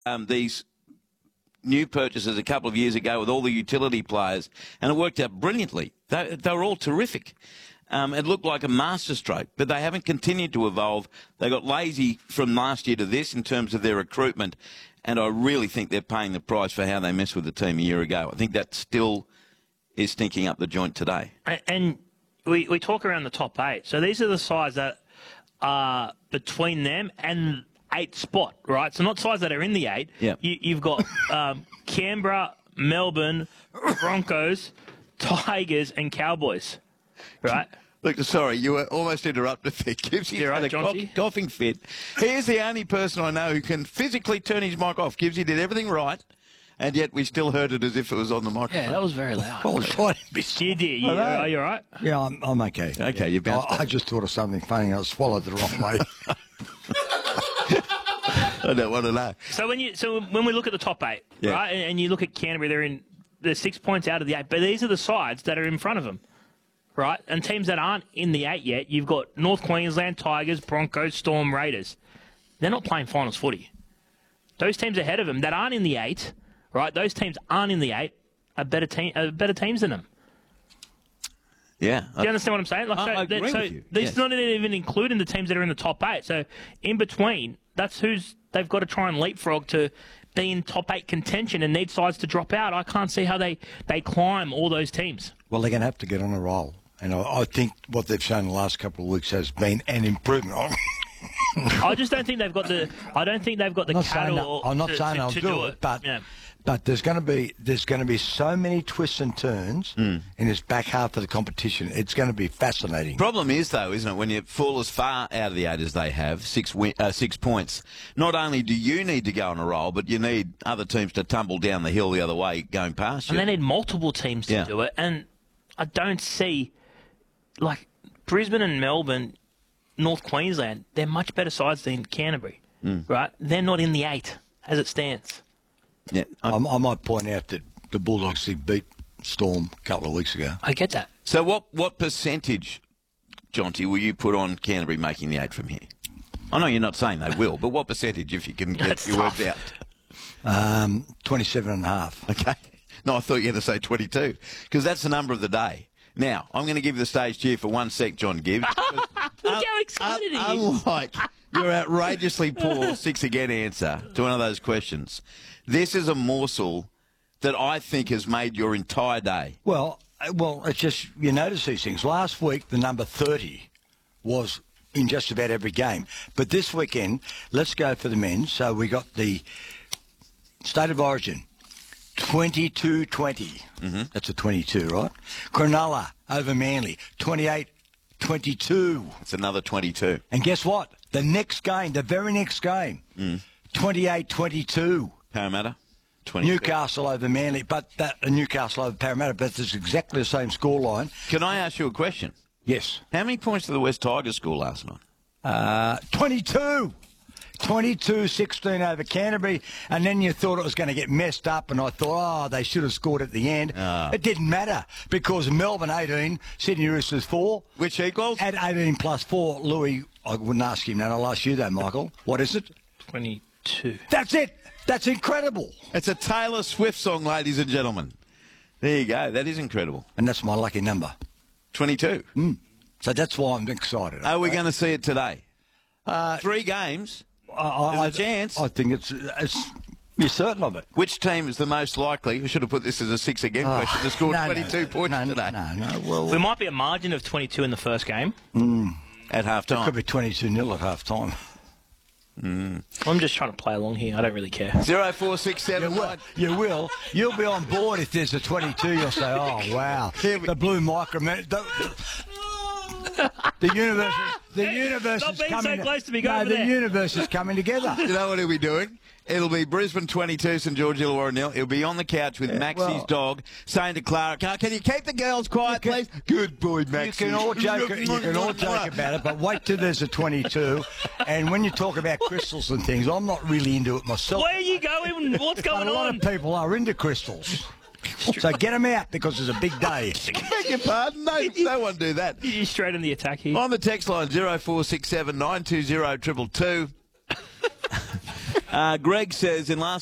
these new purchases a couple of years ago with all the utility players, and it worked out brilliantly. They were all terrific. It looked like a masterstroke, but they haven't continued to evolve. They got lazy from last year to this in terms of their recruitment, and I really think they're paying the price for how they messed with the team a year ago. I think that still is stinking up the joint today. And we talk around the top 8. So these are the sides that are between them and 8th spot, right? So not sides that are in the 8. Yep. You've got Canberra, Melbourne, Broncos, Tigers, and Cowboys, right? Look, sorry, you were almost interrupted there. Gibbsy's right, had a Johnsy? coughing fit. He's the only person I know who can physically turn his mic off. Gibbsy did everything right, and yet we still heard it as if it was on the microphone. Yeah, that was very loud. I was trying to be... You did. Are you all right? Yeah, I'm okay. Okay, you bounced I just thought of something funny and I swallowed the wrong way. I don't want to know. So when we look at the top 8, Yeah. right, and you look at Canterbury, they're 6 points out of the 8, but these are the sides that are in front of them, right? And teams that aren't in the 8 yet, you've got North Queensland, Tigers, Broncos, Storm, Raiders. They're not playing finals footy. Those teams ahead of them that aren't in the 8, right? Those teams aren't in the 8 are better teams than them. Yeah. Do you understand what I'm saying? Like, I agree with you. These Yes. not even including the teams that are in the top 8. So in between, that's who's they've got to try and leapfrog to be in top 8 contention and need sides to drop out. I can't see how they climb all those teams. Well, they're going to have to get on a roll. And I think what they've shown the last couple of weeks has been an improvement. I just don't think they've got the. I don't think they've got the cattle. I'm not saying they'll do it, but yeah. But there's going to be so many twists and turns in this back half of the competition. It's going to be fascinating. Problem is, though, isn't it, when you fall as far out of the 8 as they have, 6 points, not only do you need to go on a roll, but you need other teams to tumble down the hill the other way going past you. And they need multiple teams to do it. And I don't see, like, Brisbane and Melbourne, North Queensland, they're much better sides than Canterbury, right? They're not in the 8 as it stands. Yeah, I might point out that the Bulldogs did beat Storm a couple of weeks ago. I get that. So what percentage, Jonty, will you put on Canterbury making the 8 from here? I know you're not saying they will, but what percentage, if you can get your words out? 27.5. Okay. No, I thought you had to say 22, because that's the number of the day. Now, I'm going to give you the stage to you for 1 sec, John Gibbs. Look how excited he is. Unlike your outrageously poor 6 again answer to one of those questions, this is a morsel that I think has made your entire day. Well, it's just you notice these things. Last week, the number 30 was in just about every game. But this weekend, let's go for the men. So we got the State of Origin, 22-20. That's a 22, right? Cronulla over Manly, 28-22. It's another 22. And guess what? The next game, the very next game, 28-22. Parramatta, 22. Newcastle over Manly, but Newcastle over Parramatta, but it's exactly the same scoreline. Can I ask you a question? Yes. How many points did the West Tigers score last night? 22. 22-16 over Canterbury, and then you thought it was going to get messed up, and I thought, they should have scored at the end. It didn't matter, because Melbourne 18, Sydney Roosters 4. Which equals? At 18 plus 4, Louis, I wouldn't ask him that, I'll ask you though, Michael. What is it? 22. That's it. That's incredible. It's a Taylor Swift song, ladies and gentlemen. There you go. That is incredible. And that's my lucky number. 22. So that's why I'm excited. Are we going to see it today? 3 games. There's a chance. I think it's you're certain of it. Which team is the most likely? We should have put this as a 6 again question to score 22 points today. No. Well, There might be a margin of 22 in the first game. At half it time. could be 22-0 at half time. I'm just trying to play along here. I don't really care. 0467. You will. You'll be on board if there's a 22. You'll say, "Oh wow, the blue micro." The universe Stop is being so coming. close to me, go over the there. universe is coming together. You know what he'll be doing? It'll be Brisbane 22, St George Illawarra 0. He'll be on the couch with Maxie's dog, saying to Clara, "Can you keep the girls quiet, please?" Good boy, Maxie. You can all joke about it, but wait till there's a 22. And when you talk about crystals and things, I'm not really into it myself. Where are you going? What's But going a lot on? of people are into crystals. So get them out because it's a big day. Beg your pardon? No one do that. You're straight in the attack here. On the text line, 0467 920 222. Greg says in last